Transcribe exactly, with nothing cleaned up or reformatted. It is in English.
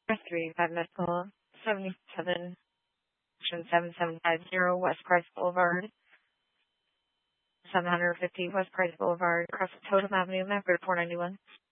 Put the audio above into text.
three five Medical, seventy-seven, seven seven five zero West Price Boulevard, seven hundred fifty West Price Boulevard, across Totem Avenue, Medford, four ninety-one.